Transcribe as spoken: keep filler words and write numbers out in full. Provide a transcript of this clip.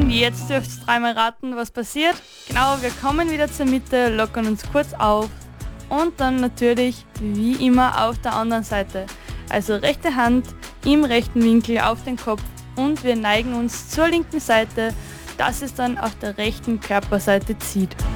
Und jetzt dürft ihr dreimal raten, was passiert. Genau, wir kommen wieder zur Mitte, lockern uns kurz auf und dann natürlich wie immer auf der anderen Seite. Also rechte Hand im rechten Winkel auf den Kopf und wir neigen uns zur linken Seite, dass es dann auf der rechten Körperseite zieht.